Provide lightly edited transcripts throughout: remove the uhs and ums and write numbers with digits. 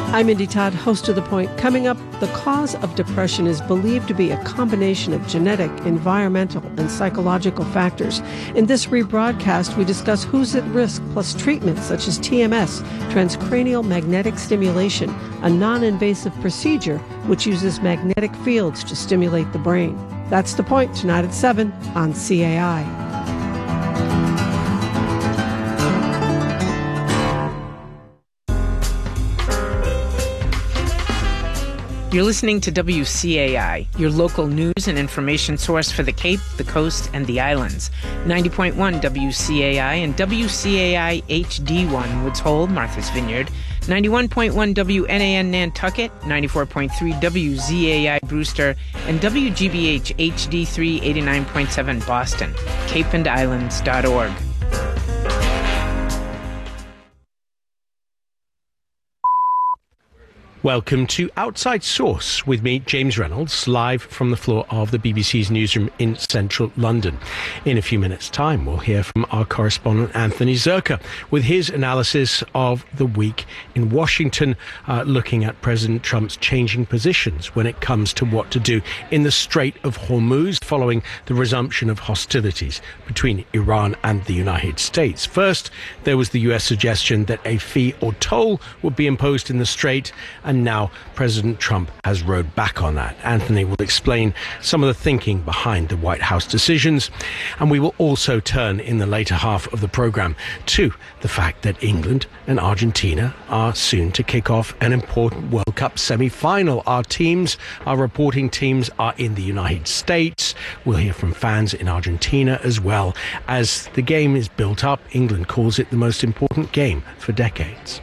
I'm Indy Todd, host of The Point. Coming up, the cause of depression is believed to be a combination of genetic, environmental, and psychological factors. In this rebroadcast, we discuss who's at risk, plus treatments such as TMS, transcranial magnetic stimulation, a non-invasive procedure which uses magnetic fields to stimulate the brain. That's The Point, tonight at 7 on CAI. You're listening to WCAI, your local news and information source for the Cape, the Coast, and the Islands. 90.1 WCAI and WCAI HD1 Woods Hole, Martha's Vineyard. 91.1 WNAN Nantucket, 94.3 WZAI Brewster, and WGBH HD3 89.7 Boston, capeandislands.org. Welcome to Outside Source with me, James Reynolds, live from the floor of the BBC's newsroom in central London. In a few minutes' time, we'll hear from our correspondent Anthony Zerka with his analysis of the week in Washington, looking at President Trump's changing positions when it comes to what to do in the Strait of Hormuz following the resumption of hostilities between Iran and the United States. First, there was the US suggestion that a fee or toll would be imposed in the Strait, and now President Trump has rode back on that. Anthony will explain some of the thinking behind the White House decisions. And we will also turn in the later half of the programme to the fact that England and Argentina are soon to kick off an important World Cup semi-final. Our reporting teams are in the United States. We'll hear from fans in Argentina as well. As the game is built up, England calls it the most important game for decades.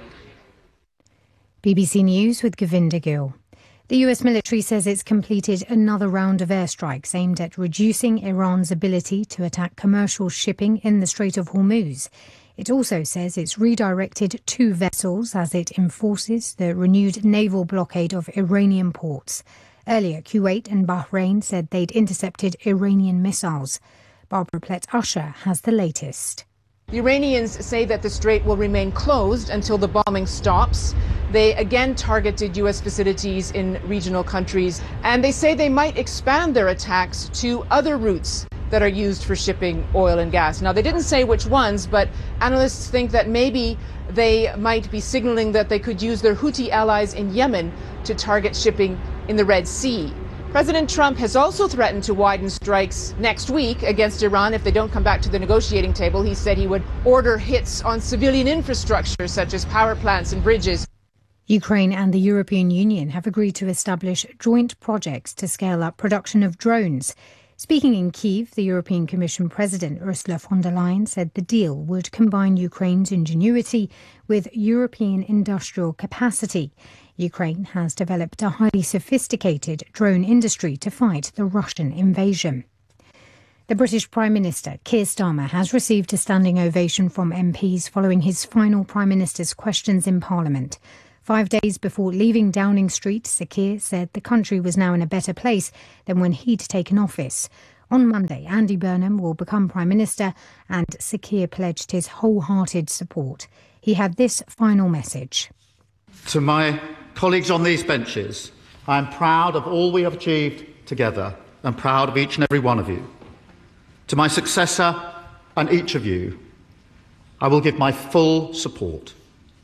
BBC News with Govinda Gill. The US military says it's completed another round of airstrikes aimed at reducing Iran's ability to attack commercial shipping in the Strait of Hormuz. It also says it's redirected 2 vessels as it enforces the renewed naval blockade of Iranian ports. Earlier, Kuwait and Bahrain said they'd intercepted Iranian missiles. Barbara Plett-Usher has the latest. The Iranians say that the strait will remain closed until the bombing stops. They again targeted U.S. facilities in regional countries, and they say they might expand their attacks to other routes that are used for shipping oil and gas. Now, they didn't say which ones, but analysts think that maybe they might be signaling that they could use their Houthi allies in Yemen to target shipping in the Red Sea. President Trump has also threatened to widen strikes next week against Iran if they don't come back to the negotiating table. He said he would order hits on civilian infrastructure such as power plants and bridges. Ukraine and the European Union have agreed to establish joint projects to scale up production of drones. Speaking in Kyiv, the European Commission President Ursula von der Leyen said the deal would combine Ukraine's ingenuity with European industrial capacity. Ukraine has developed a highly sophisticated drone industry to fight the Russian invasion. The British Prime Minister, Keir Starmer, has received a standing ovation from MPs following his final Prime Minister's questions in Parliament. 5 days before leaving Downing Street, Sir Keir said the country was now in a better place than when he'd taken office. On Monday, Andy Burnham will become Prime Minister, and Sir Keir pledged his wholehearted support. He had this final message. To my colleagues on these benches, I am proud of all we have achieved together and proud of each and every one of you. To my successor and each of you, I will give my full support.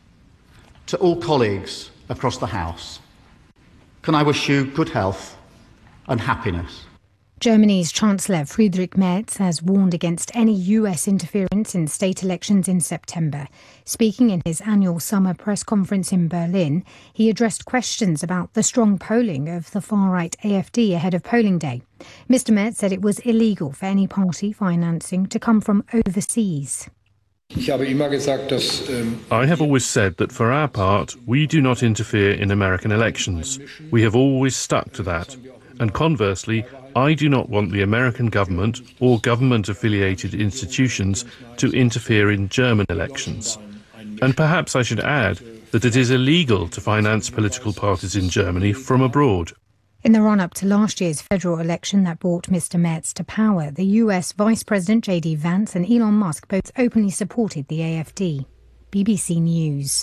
To all colleagues across the House, can I wish you good health and happiness. Germany's Chancellor Friedrich Merz has warned against any US interference in state elections in September. Speaking in his annual summer press conference in Berlin, he addressed questions about the strong polling of the far-right AfD ahead of polling day. Mr. Merz said it was illegal for any party financing to come from overseas. I have always said that for our part, we do not interfere in American elections. We have always stuck to that. And conversely, I do not want the American government or government-affiliated institutions to interfere in German elections. And perhaps I should add that it is illegal to finance political parties in Germany from abroad. In the run-up to last year's federal election that brought Mr. Merz to power, the US Vice President J.D. Vance and Elon Musk both openly supported the AfD. BBC News.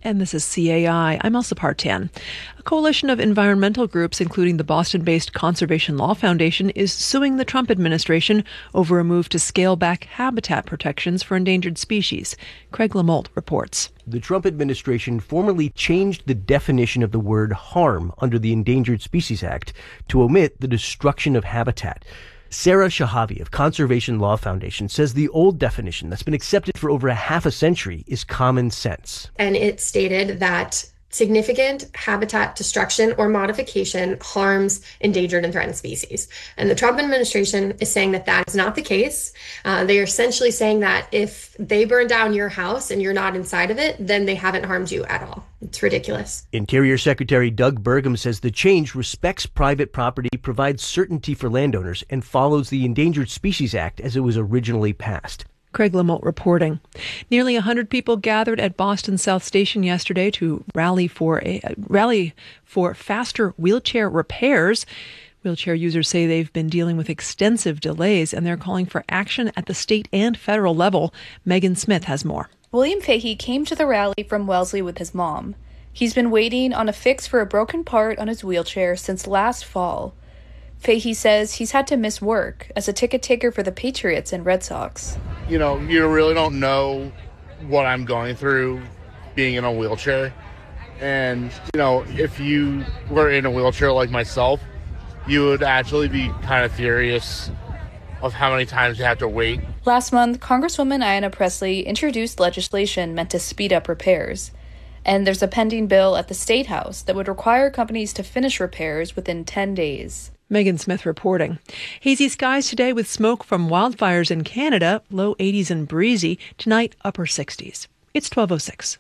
And this is CAI. I'm Elsa Partan. A coalition of environmental groups, including the Boston-based Conservation Law Foundation, is suing the Trump administration over a move to scale back habitat protections for endangered species. Craig Lamolt reports. The Trump administration formally changed the definition of the word harm under the Endangered Species Act to omit the destruction of habitat. Sarah Shahavi of Conservation Law Foundation says the old definition that's been accepted for over a half a century is common sense. And it stated that significant habitat destruction or modification harms endangered and threatened species. And the Trump administration is saying that that is not the case. They are essentially saying that if they burn down your house and you're not inside of it, then they haven't harmed you at all. It's ridiculous. Interior Secretary Doug Burgum says the change respects private property, provides certainty for landowners, and follows the Endangered Species Act as it was originally passed. Craig Lamolt reporting. Nearly 100 people gathered at Boston South Station yesterday to rally for faster wheelchair repairs. Wheelchair users say they've been dealing with extensive delays, and they're calling for action at the state and federal level. Megan Smith has more. William Fahey came to the rally from Wellesley with his mom. He's been waiting on a fix for a broken part on his wheelchair since last fall. Fahey says he's had to miss work as a ticket taker for the Patriots and Red Sox. You know, you really don't know what I'm going through being in a wheelchair. And, you know, if you were in a wheelchair like myself, you would actually be kind of furious of how many times you have to wait. Last month, Congresswoman Ayanna Pressley introduced legislation meant to speed up repairs. And there's a pending bill at the State House that would require companies to finish repairs within 10 days. Megan Smith reporting. Hazy skies today with smoke from wildfires in Canada, low 80s and breezy. Tonight, upper 60s. It's 12:06.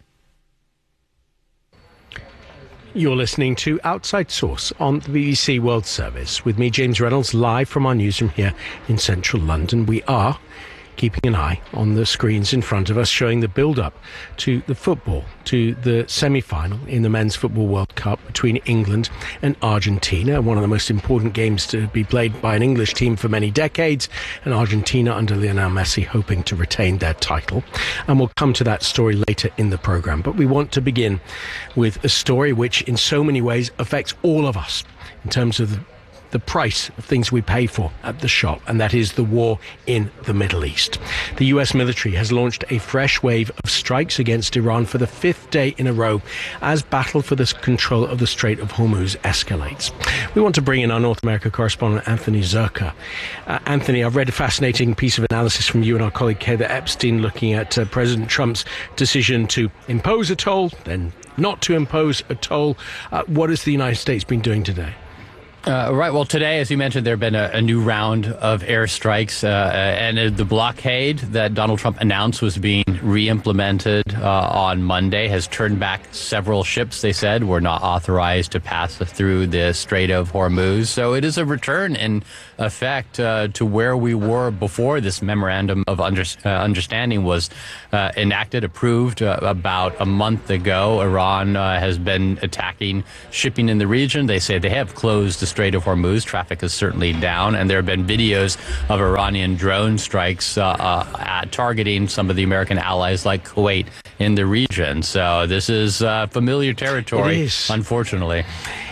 You're listening to Outside Source on the BBC World Service with me, James Reynolds, live from our newsroom here in central London. We are keeping an eye on the screens in front of us, showing the build-up to the football, to the semi-final in the Men's Football World Cup between England and Argentina, one of the most important games to be played by an English team for many decades, and Argentina under Lionel Messi hoping to retain their title. And we'll come to that story later in the programme. But we want to begin with a story which in so many ways affects all of us in terms of the price of things we pay for at the shop, and that is the war in the Middle East. The US military has launched a fresh wave of strikes against Iran for the fifth day in a row as battle for the control of the Strait of Hormuz escalates. We want to bring in our North America correspondent, Anthony Zerka. Anthony, I've read a fascinating piece of analysis from you and our colleague Heather Epstein looking at President Trump's decision to impose a toll, then not to impose a toll. What has the United States been doing today? Right. Well, today, as you mentioned, there have been a new round of airstrikes, and the blockade that Donald Trump announced was being re-implemented on Monday has turned back several ships, they said, were not authorized to pass through the Strait of Hormuz. So it is a return, in effect, to where we were before this memorandum of understanding was enacted, approved about a month ago. Iran has been attacking shipping in the region. They say they have closed the Strait of Hormuz. Traffic is certainly down, and there have been videos of Iranian drone strikes targeting some of the American allies like Kuwait in the region. So this is familiar territory, unfortunately.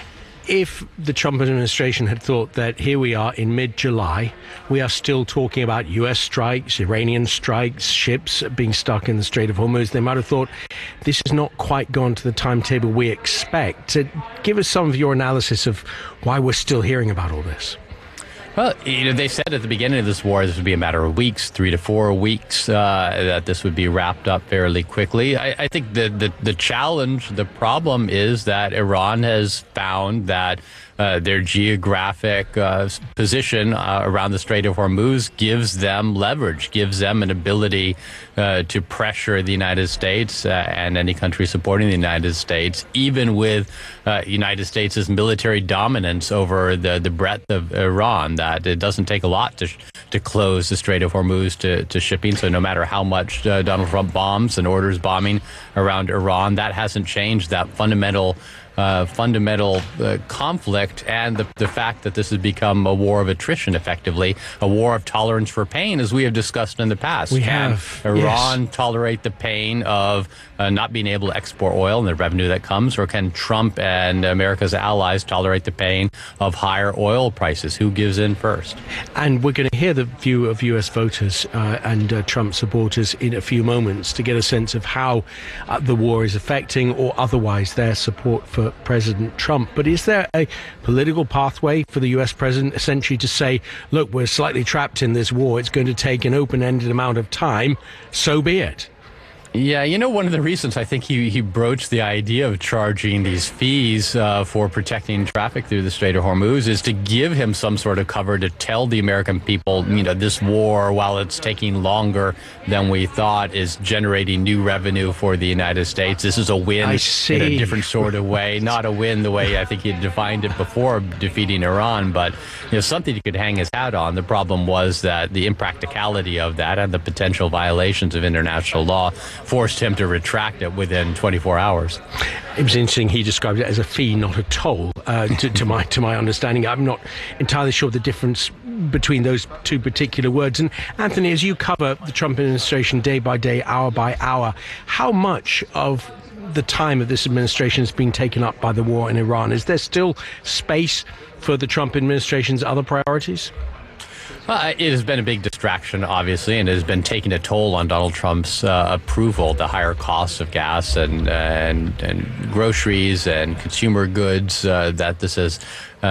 If the Trump administration had thought that here we are in mid-July, we are still talking about US strikes, Iranian strikes, ships being stuck in the Strait of Hormuz, they might have thought this has not quite gone to the timetable we expect. Give us some of your analysis of why we're still hearing about all this. Well, they said at the beginning of this war this would be a matter of weeks, 3 to 4 weeks, that this would be wrapped up fairly quickly. I think the challenge, the problem is that Iran has found that their geographic position around the Strait of Hormuz gives them leverage, gives them an ability to pressure the United States and any country supporting the United States, even with United States' military dominance over the breadth of Iran, that it doesn't take a lot to close the Strait of Hormuz to shipping. So no matter how much Donald Trump bombs and orders bombing around Iran, that hasn't changed that fundamental fundamental conflict and the fact that this has become a war of attrition, effectively, a war of tolerance for pain, as we have discussed in the past. Can Iran tolerate the pain of not being able to export oil and the revenue that comes, or can Trump and America's allies tolerate the pain of higher oil prices? Who gives in first? And we're going to hear the view of U.S. voters and Trump supporters in a few moments to get a sense of how the war is affecting or otherwise their support for President Trump. But is there a political pathway for the U.S. president essentially to say, look, we're slightly trapped in this war, it's going to take an open-ended amount of time, so be it? Yeah, one of the reasons I think he broached the idea of charging these fees for protecting traffic through the Strait of Hormuz is to give him some sort of cover to tell the American people, this war, while it's taking longer than we thought, is generating new revenue for the United States. This is a win in a different sort of way, not a win the way I think he defined it before defeating Iran, but something he could hang his hat on. The problem was that the impracticality of that and the potential violations of international law forced him to retract it within 24 hours. It was interesting. He described it as a fee, not a toll, to my understanding. I'm not entirely sure the difference between those two particular words. And Anthony, as you cover the Trump administration day by day, hour by hour, how much of the time of this administration has been taken up by the war in Iran? Is there still space for the Trump administration's other priorities? It has been a big distraction, obviously, and it has been taking a toll on Donald Trump's approval. The higher costs of gas and groceries and consumer goods that this has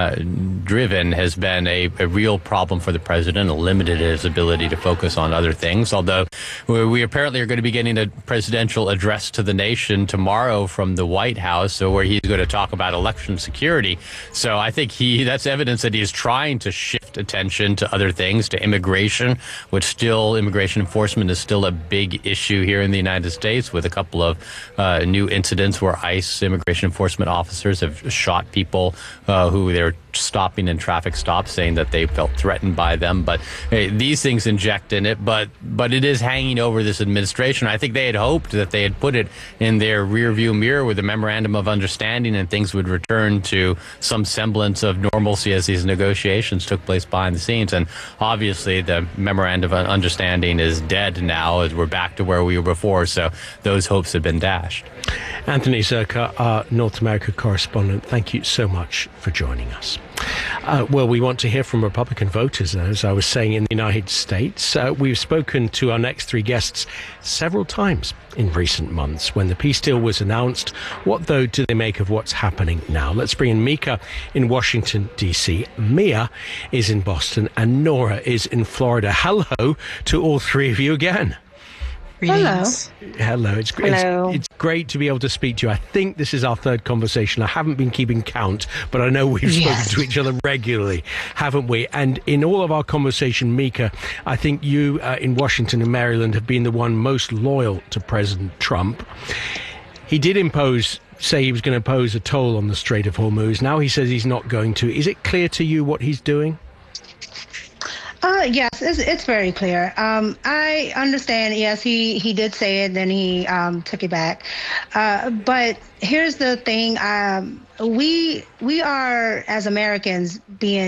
driven has been a real problem for the president, limited his ability to focus on other things. Although we apparently are going to be getting a presidential address to the nation tomorrow from the White House, where he's going to talk about election security. So I think that's evidence that he is trying to shift attention to other things, to immigration, which immigration enforcement is still a big issue here in the United States, with a couple of new incidents where ICE immigration enforcement officers have shot people who they're stopping in traffic stops, saying that they felt threatened by them. But these things inject in it, but it is hanging over this administration. I think they had hoped that they had put it in their rearview mirror with a memorandum of understanding, and things would return to some semblance of normalcy as these negotiations took place behind the scenes. And obviously the memorandum of understanding is dead now, as we're back to where we were before. So those hopes have been dashed. Anthony Zurcher, our North America correspondent, thank you so much for joining us. Well, we want to hear from Republican voters, as I was saying, in the United States. We've spoken to our next three guests several times in recent months when the peace deal was announced. What, though, do they make of what's happening now? Let's bring in Mika in Washington, D.C. Mia is in Boston and Nora is in Florida. Hello to all three of you again. Hello. It's great to be able to speak to you. I think this is our third conversation. I haven't been keeping count, but I know we've spoken to each other regularly, haven't we? And in all of our conversation, Mika, I think you in Washington and Maryland have been the one most loyal to President Trump. He did say he was going to impose a toll on the Strait of Hormuz. Now he says he's not going to. Is it clear to you what he's doing? Yes, it's very clear. I understand. Yes, he did say it, then he took it back. But here's the thing: we are, as Americans,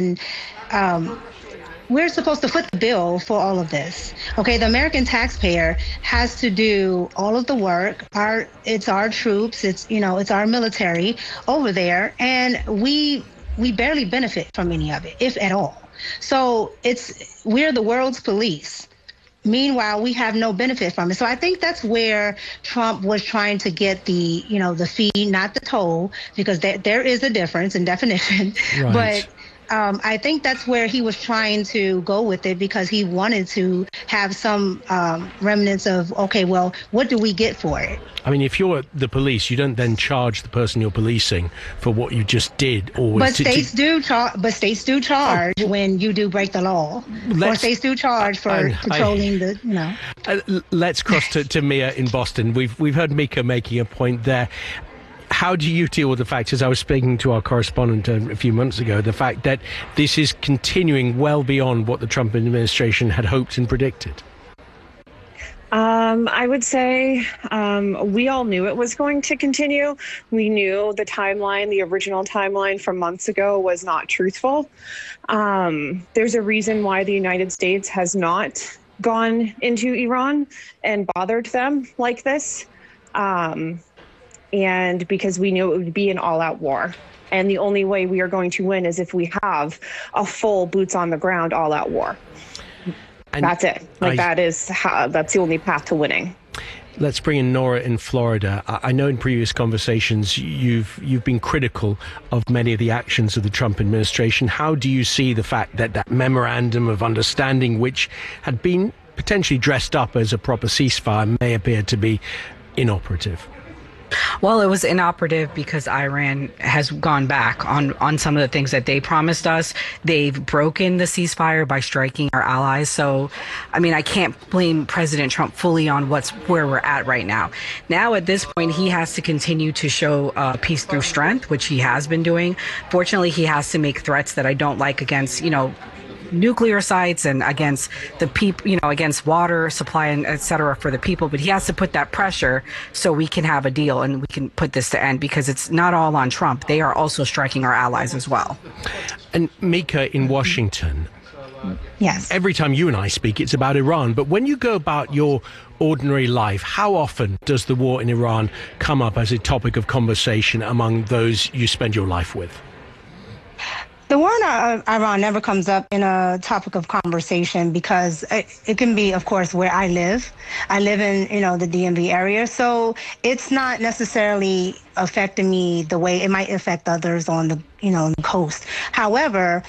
we're supposed to foot the bill for all of this. Okay, the American taxpayer has to do all of the work. It's our troops. It's our military over there, and we barely benefit from any of it, if at all. So we're the world's police. Meanwhile, we have no benefit from it. So I think that's where Trump was trying to get the fee, not the toll, because there is a difference in definition. Right. But I think that's where he was trying to go with it, because he wanted to have some remnants of, okay, well, what do we get for it? I mean, if you're the police, you don't then charge the person you're policing for what you just did. But states do charge when you do break the law. Or states do charge for controlling let's cross to Mia in Boston. We've heard Mika making a point there. How do you deal with the fact, as I was speaking to our correspondent a few months ago, the fact that this is continuing well beyond what the Trump administration had hoped and predicted? I would say we all knew it was going to continue. We knew the timeline, the original timeline from months ago, was not truthful. There's a reason why the United States has not gone into Iran and bothered them like this. And because we knew it would be an all-out war. And the only way we are going to win is if we have a full boots on the ground all-out war. And that's it. That's the only path to winning. Let's bring in Nora in Florida. I know in previous conversations you've been critical of many of the actions of the Trump administration. How do you see the fact that that memorandum of understanding, which had been potentially dressed up as a proper ceasefire, may appear to be inoperative? Well, it was inoperative because Iran has gone back on some of the things that they promised us. They've broken the ceasefire by striking our allies. So, I mean, I can't blame President Trump fully on where we're at right now. Now, at this point, he has to continue to show peace through strength, which he has been doing. Fortunately, he has to make threats that I don't like against, nuclear sites and against the people, against water supply and et cetera for the people. But he has to put that pressure so we can have a deal and we can put this to end, because it's not all on Trump. They are also striking our allies as well. And Mika in Washington. Yes. Every time you and I speak, it's about Iran. But when you go about your ordinary life, how often does the war in Iran come up as a topic of conversation among those you spend your life with? The war in Iran never comes up in a topic of conversation because it can be, of course, where I live. I live in, the DMV area. So it's not necessarily affecting me the way it might affect others on the, the coast. However,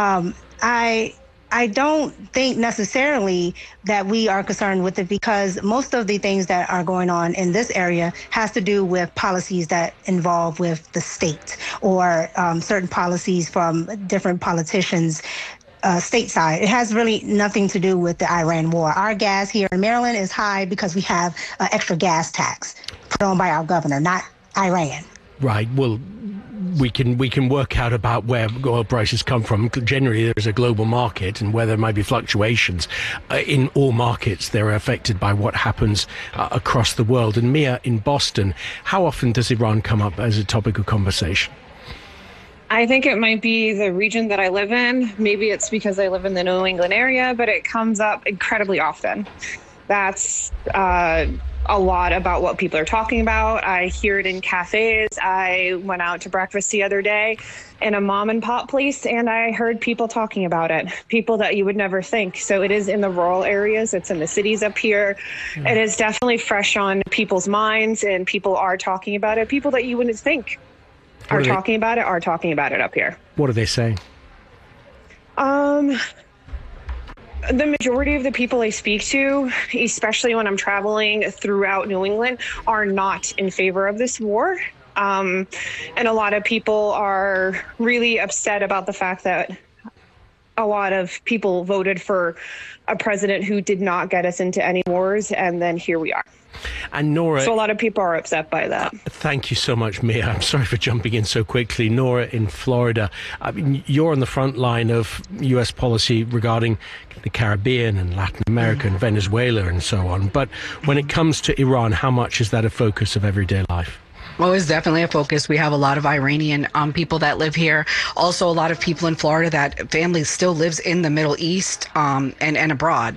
I don't think necessarily that we are concerned with it, because most of the things that are going on in this area has to do with policies that involve with the state or certain policies from different politicians stateside. It has really nothing to do with the Iran war. Our gas here in Maryland is high because we have an extra gas tax put on by our governor, not Iran. Right. Well, we can work out about where oil prices come from. Generally, there's a global market, and where there might be fluctuations in all markets, they're affected by what happens across the world. And Mia, in Boston, how often does Iran come up as a topic of conversation? I think it might be the region that I live in. Maybe it's because I live in the New England area, but it comes up incredibly often. That's a lot about what people are talking about. I hear it in cafes. I went out to breakfast the other day in a mom and pop place, and I heard people talking about it, people that you would never think. So it is in the rural areas. It's in the cities up here. Yeah. It is definitely fresh on people's minds, and people are talking about it. People that you wouldn't think are talking about it up here. What are they saying? The majority of the people I speak to, especially when I'm traveling throughout New England, are not in favor of this war. And a lot of people are really upset about the fact that a lot of people voted for a president who did not get us into any wars, and then here we are. And Nora, so a lot of people are upset by that. Thank you so much, Mia. I'm sorry for jumping in so quickly. Nora in Florida, I mean, you're on the front line of U.S. policy regarding the Caribbean and Latin America and Venezuela and so on. But when it comes to Iran, how much is that a focus of everyday life? Well, it's definitely a focus. We have a lot of Iranian people that live here. Also, a lot of people in Florida that family still lives in the Middle East and abroad.